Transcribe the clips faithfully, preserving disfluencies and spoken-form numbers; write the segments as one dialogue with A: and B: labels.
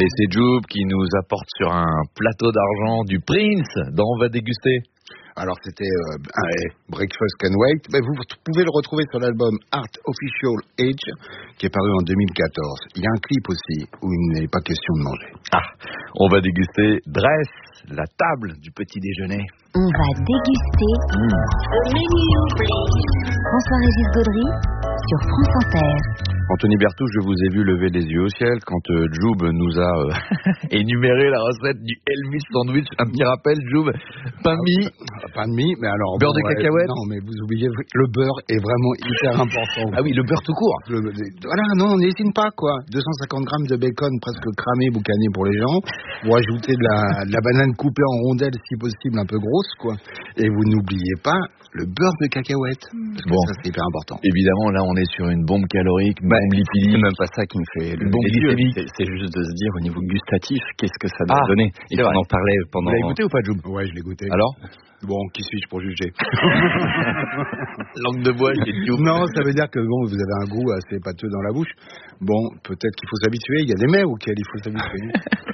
A: Et c'est Joub qui nous apporte sur un plateau d'argent du Prince dont on va déguster.
B: Alors c'était euh, un Breakfast Can Wait. Ben, vous pouvez le retrouver sur l'album Art Official Age qui est paru en deux mille quatorze. Il y a un clip aussi où il n'est pas question de manger.
A: Ah, on va déguster Dress, la table du petit déjeuner.
C: On va déguster mmh. François-Régis Gaudry sur France Inter.
A: Anthony Berthoud, je vous ai vu lever les yeux au ciel quand euh, Joub nous a euh, énuméré la recette du Elvis sandwich. Un petit rappel, Joub, pain de mie.
B: Pain de mie, mais alors...
A: Beurre
B: bon,
A: de cacahuètes.
B: Non, mais vous oubliez, le beurre est vraiment hyper important.
A: Ah oui, le beurre tout court.
B: Le, voilà, non, on n'hésite pas, quoi. deux cent cinquante grammes de bacon presque cramé, boucané pour les gens. Vous ajoutez de la, de la banane coupée en rondelles, si possible, un peu grosse, quoi. Et vous n'oubliez pas le beurre de cacahuètes. Parce que bon, ça, c'est hyper important.
A: Évidemment, là, on est sur une bombe calorique, bombe
D: bah,
A: lipidique.
D: C'est même pas ça qui me fait le
A: bombe
D: c'est, c'est juste de se dire au niveau gustatif, qu'est-ce que ça doit
A: ah,
D: donner. Et on en parlait pendant...
A: Vous l'avez goûté ou pas, Joub?
B: Ouais, je l'ai goûté.
A: Alors?
B: Bon, qui suis-je pour juger?
A: Langue de bois, j'ai Joub.
B: Non, ça veut dire que bon, vous avez un goût assez pâteux dans la bouche. Bon, peut-être qu'il faut s'habituer. Il y a des mets auxquels il faut s'habituer.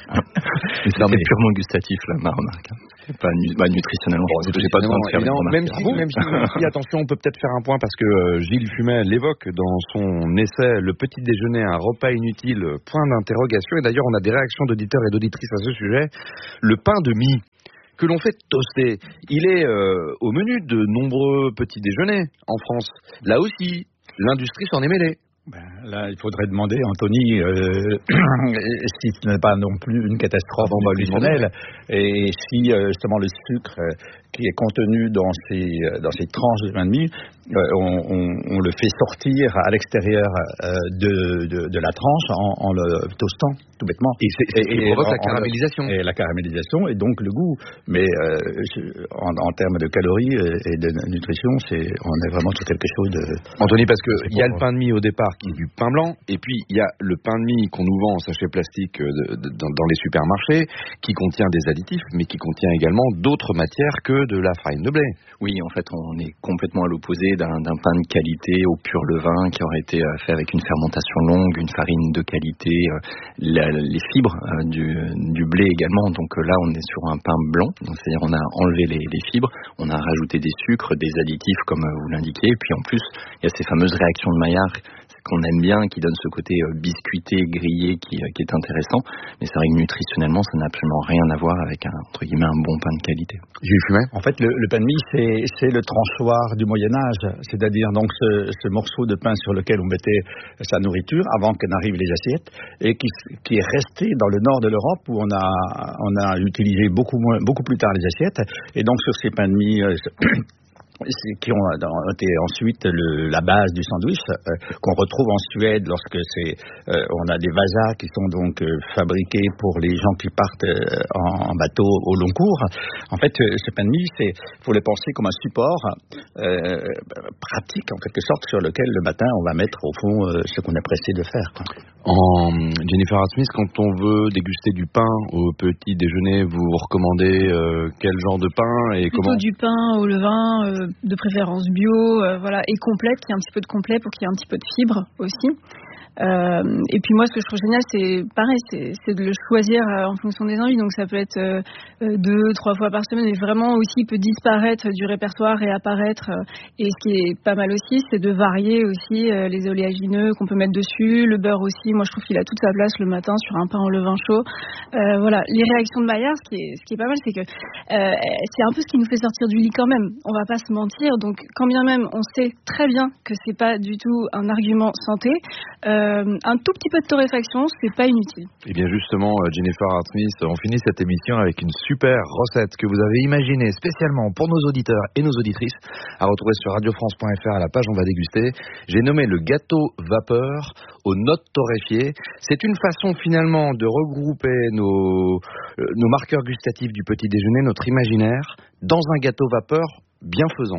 D: Mais c'est purement gustatif, là, ma remarque. C'est pas nu- bah, nutritionnellement. Bon, j'ai pas besoin de faire une
A: même si, même si, même si, attention, on peut peut-être faire un point parce que euh, Gilles Fumet l'évoque dans son essai Le petit déjeuner, un repas inutile, point d'interrogation. Et d'ailleurs, on a des réactions d'auditeurs et d'auditrices à ce sujet. Le pain de mie que l'on fait toaster, il est euh, au menu de nombreux petits déjeuners en France. Là aussi, l'industrie s'en est mêlée.
E: Ben, là, il faudrait demander à Anthony euh, si ce n'est pas non plus une catastrophe
A: bon, bah,
E: nutritionnelle et si euh, justement le sucre euh, qui est contenu dans ces, euh, dans ces tranches de pain de mie, euh, on, on, on le fait sortir à l'extérieur euh, de, de, de la tranche en, en le toastant tout bêtement.
A: Et c'est et, et, et provoque la caramélisation.
E: Et la caramélisation et donc le goût. Mais euh, en, en termes de calories et de nutrition, c'est, on est vraiment sur quelque chose de...
A: Anthony, parce qu'il y a le pain de mie au départ qui est du pain blanc, et puis il y a le pain de mie qu'on nous vend en sachet plastique de, de, dans, dans les supermarchés, qui contient des additifs, mais qui contient également d'autres matières que de la farine de blé.
D: Oui, en fait, on est complètement à l'opposé d'un, d'un pain de qualité au pur levain qui aurait été fait avec une fermentation longue, une farine de qualité, la, les fibres du, du blé également. Donc là, on est sur un pain blanc, donc, c'est-à-dire on a enlevé les, les fibres, on a rajouté des sucres, des additifs comme vous l'indiquiez, et puis en plus, il y a ces fameuses réactions de Maillard qu'on aime bien, qui donne ce côté euh, biscuité, grillé, qui, euh, qui est intéressant. Mais c'est vrai que nutritionnellement, ça n'a absolument rien à voir avec un, entre guillemets, un bon pain de qualité.
A: Gilles Fumet ?
E: En fait, le, le pain de mie, c'est, c'est le tranchoir du Moyen-Âge. C'est-à-dire donc ce, ce morceau de pain sur lequel on mettait sa nourriture avant qu'en arrivent les assiettes et qui, qui est resté dans le nord de l'Europe où on a, on a utilisé beaucoup, moins, beaucoup plus tard les assiettes. Et donc sur ces pains de mie... Euh, qui ont été ensuite le, la base du sandwich euh, qu'on retrouve en Suède lorsque c'est euh, on a des vasas qui sont donc euh, fabriqués pour les gens qui partent euh, en, en bateau au long cours. En fait, euh, ce pain de mie, c'est faut le penser comme un support euh, pratique en quelque sorte sur lequel le matin on va mettre au fond euh, ce qu'on est pressé de faire, quoi.
A: En Jennifer Smith, quand on veut déguster du pain au petit déjeuner, vous recommandez euh, quel genre de pain et
F: Plutôt
A: comment?
F: Du pain au levain, euh, de préférence bio, euh, voilà, et complète, qui a un petit peu de complet pour qu'il y ait un petit peu de fibres aussi. Euh, et puis moi, ce que je trouve génial, c'est pareil, c'est, c'est de le choisir euh, en fonction des envies. Donc ça peut être euh, deux, trois fois par semaine, mais vraiment aussi peut disparaître du répertoire et apparaître. Euh, et ce qui est pas mal aussi, c'est de varier aussi euh, les oléagineux qu'on peut mettre dessus, le beurre aussi. Moi, je trouve qu'il a toute sa place le matin sur un pain au levain chaud. Euh, voilà, les réactions de Maillard, ce qui est, ce qui est pas mal, c'est que euh, c'est un peu ce qui nous fait sortir du lit quand même. On va pas se mentir. Donc quand bien même, on sait très bien que c'est pas du tout un argument santé. Euh, Euh, un tout petit peu de torréfaction, c'est pas inutile.
A: Et bien justement, Jennifer Smith, on finit cette émission avec une super recette que vous avez imaginée spécialement pour nos auditeurs et nos auditrices, à retrouver sur radio france point f r à la page On va déguster. J'ai nommé le gâteau vapeur aux notes torréfiées. C'est une façon finalement de regrouper nos, euh, nos marqueurs gustatifs du petit déjeuner, notre imaginaire, dans un gâteau vapeur bienfaisant.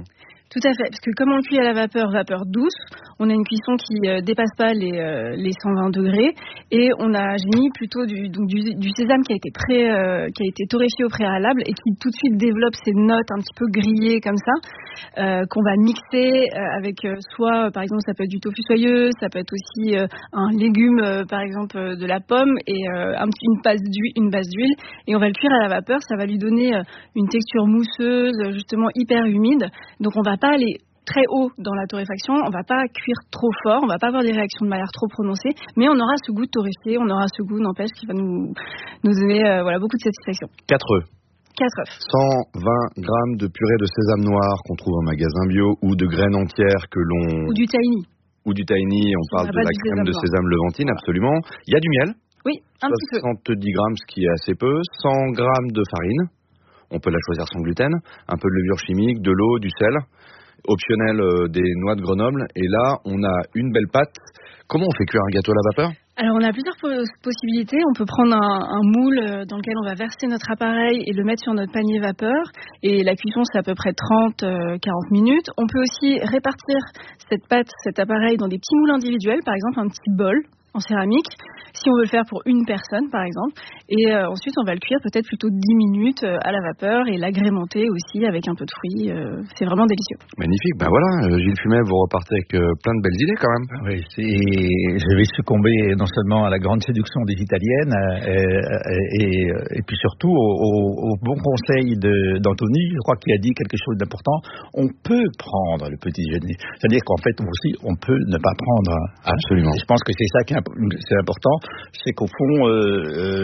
F: Tout à fait, parce que comme on cuit à la vapeur, vapeur douce, on a une cuisson qui ne euh, dépasse pas les, euh, les cent vingt degrés et on a j'ai mis plutôt du, donc du, du sésame qui a été pré, euh, qui a été torréfié au préalable et qui tout de suite développe ces notes un petit peu grillées comme ça, euh, qu'on va mixer euh, avec euh, soit, euh, par exemple, ça peut être du tofu soyeux, ça peut être aussi euh, un légume, euh, par exemple, euh, de la pomme et euh, un, une, base d'huile, une base d'huile et on va le cuire à la vapeur, ça va lui donner euh, une texture mousseuse, justement hyper humide, donc on va pas aller très haut dans la torréfaction, on va pas cuire trop fort, on va pas avoir des réactions de Maillard trop prononcées, mais on aura ce goût de torréfié, on aura ce goût, n'empêche, qui va nous, nous donner euh, voilà, beaucoup de satisfaction.
A: quatre œufs.
F: quatre œufs.
A: cent vingt grammes de purée de sésame noir qu'on trouve en magasin bio ou de graines entières que l'on...
F: Ou du tahini.
A: Ou du tahini, on
F: Si
A: parle
F: on
A: de la crème de sésame levantine,
F: voilà.
A: Absolument. Il y a du miel.
F: Oui, un petit peu.
A: soixante-dix grammes, ce qui est assez peu. cent grammes de farine. On peut la choisir sans gluten, un peu de levure chimique, de l'eau, du sel, optionnel euh, des noix de Grenoble. Et là, on a une belle pâte. Comment on fait cuire un gâteau à la vapeur ?
F: Alors, on a plusieurs possibilités. On peut prendre un, un moule dans lequel on va verser notre appareil et le mettre sur notre panier vapeur. Et la cuisson, c'est à peu près trente à quarante minutes. On peut aussi répartir cette pâte, cet appareil dans des petits moules individuels, par exemple un petit bol en céramique, si on veut le faire pour une personne par exemple, et euh, ensuite on va le cuire peut-être plutôt dix minutes euh, à la vapeur et l'agrémenter aussi avec un peu de fruits, euh, c'est vraiment délicieux.
A: Magnifique, ben voilà, euh, Gilles Fumet, vous repartez avec euh, plein de belles idées quand même.
E: Oui, c'est, je vais succomber non seulement à la grande séduction des Italiennes, euh, et, et, et puis surtout au, au, au bon conseil de, d'Anthony, je crois qu'il a dit quelque chose d'important, on peut prendre le petit déjeuner, c'est-à-dire qu'en fait aussi on peut ne pas prendre.
A: Absolument.
E: Je pense que c'est ça qui est c'est important, c'est qu'au fond, euh, euh,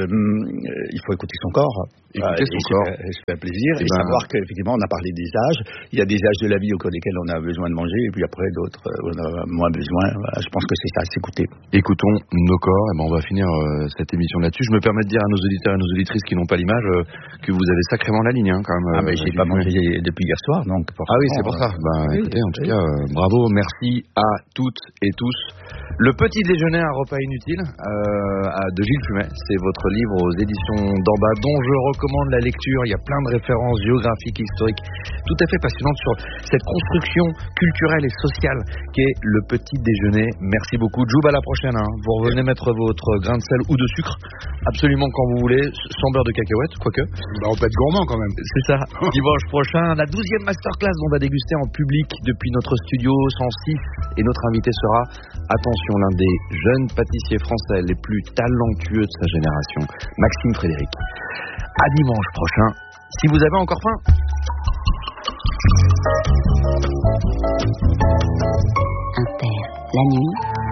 E: il faut écouter son corps.
A: Écouter
E: euh,
A: son corps.
E: Ça fait plaisir.
A: Et,
E: et
A: ben...
E: savoir qu'effectivement, on a parlé des âges. Il y a des âges de la vie au cours desquels on a besoin de manger, et puis après d'autres, où on a moins besoin. Voilà, je pense que c'est ça, s'écouter.
A: Écoutons nos corps. Et ben on va finir euh, cette émission là-dessus. Je me permets de dire à nos auditeurs et nos auditrices qui n'ont pas l'image euh, que vous avez sacrément la ligne, hein, quand même.
E: Ah, mais euh, j'ai pas mangé depuis hier soir, donc.
A: Ah oui, c'est pour ça. Ben, oui, écoutez, en tout oui. cas, euh, bravo, merci à toutes et tous. Le petit déjeuner, un repas inutile, euh, de Gilles Fumet. C'est votre livre aux éditions d'en bas, dont je recommande la lecture. Il y a plein de références géographiques, historiques, tout à fait passionnantes sur cette construction culturelle et sociale qu'est le petit déjeuner. Merci beaucoup. Joub, à la prochaine. Hein. Vous revenez mettre votre grain de sel ou de sucre, absolument quand vous voulez, sans beurre de cacahuète, quoique.
B: Bah, on peut être gourmand quand même.
A: C'est ça. Dimanche prochain, la douzième masterclass dont on va déguster en public depuis notre studio cent six. Et notre invité sera, attention, l'un des jeunes pâtissiers français les plus talentueux de sa génération, Maxime Frédéric. À dimanche prochain, si vous avez encore faim.
C: Inter, la nuit.